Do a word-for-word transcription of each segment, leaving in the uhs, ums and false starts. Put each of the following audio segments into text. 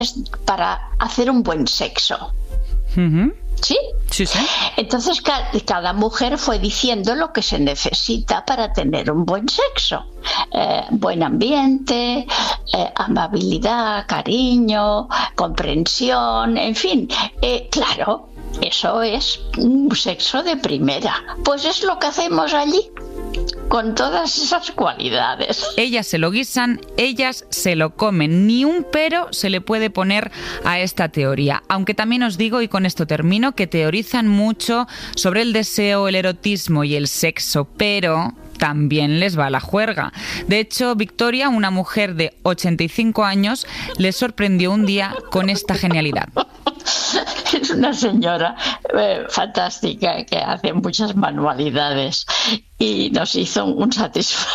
para hacer un buen sexo. Uh-huh. ¿Sí? Sí, sí. Entonces ca- cada mujer fue diciendo lo que se necesita para tener un buen sexo. Eh, buen ambiente, eh, amabilidad, cariño, comprensión, en fin. Eh, claro, eso es un sexo de primera. Pues es lo que hacemos allí, con todas esas cualidades. Ellas se lo guisan, ellas se lo comen. Ni un pero se le puede poner a esta teoría. Aunque también os digo, y con esto termino, que teorizan mucho sobre el deseo, el erotismo y el sexo, pero también les va la juerga. De hecho, Victoria, una mujer de ochenta y cinco años, le sorprendió un día con esta genialidad. Es una señora eh, fantástica que hace muchas manualidades y nos hizo un satisfactorio.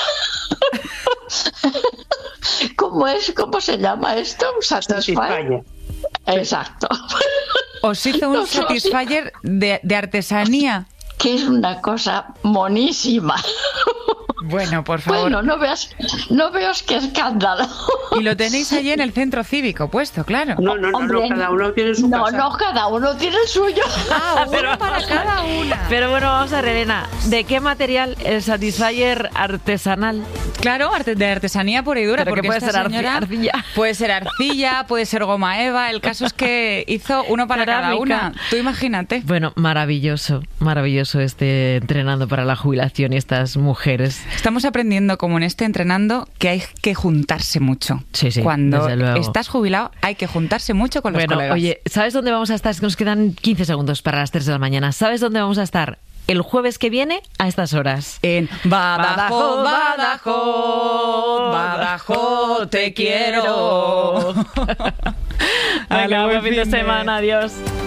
¿Cómo es? ¿Cómo se llama esto? Un satisfactorio. Exacto. Os hizo un satisfyer de, de artesanía. Que es una cosa monísima. Bueno, por favor. Bueno, no veas, no veas qué escándalo. Y lo tenéis allí en el centro cívico puesto, claro. No, no, no, Hombre, no, cada uno tiene su no, casa. No, no, cada uno tiene el suyo. Ah, uno pero, para cada una. Pero bueno, vamos a ver, Elena, ¿de qué material el Satisfyer artesanal? Claro, arte, de artesanía pura y dura. Pero porque que puede esta ser señora arcilla. Puede ser arcilla, puede ser goma eva. El caso es que hizo uno para Cerámica. cada una. Tú imagínate. Bueno, maravilloso, maravilloso este entrenando para la jubilación y estas mujeres. Estamos aprendiendo, como en este entrenando, que hay que juntarse mucho. Sí, sí, Cuando desde luego. estás jubilado hay que juntarse mucho con los Bueno, colegas. oye, ¿sabes dónde vamos a estar? Es que nos quedan quince segundos para las tres de la mañana. ¿Sabes dónde vamos a estar? El jueves que viene a estas horas. En Badajoz, Badajoz, Badajoz, te quiero. Venga, buen fin de semana, adiós.